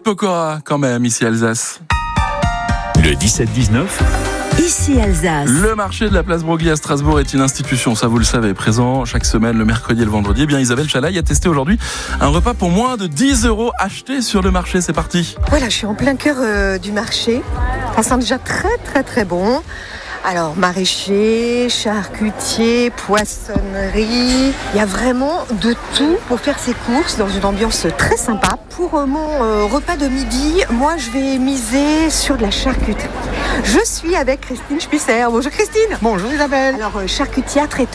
Pokora quand même, ici Alsace. Le 17-19. Ici Alsace. Le marché de la place Broglie à Strasbourg est une institution, ça vous le savez, présent chaque semaine le mercredi et le vendredi. Eh bien Isabelle Chalaï a testé aujourd'hui un repas pour moins de 10 € acheté sur le marché. C'est parti. Voilà, je suis en plein cœur du marché. Ça sent déjà très très très bon. Alors maraîcher, charcutier, poissonnerie, il y a vraiment de tout pour faire ses courses dans une ambiance très sympa. Pour mon repas de midi, moi je vais miser sur de la charcuterie. Je suis avec Christine Spisser. Bonjour Christine. Bonjour Isabelle. Alors charcutière, traiteur.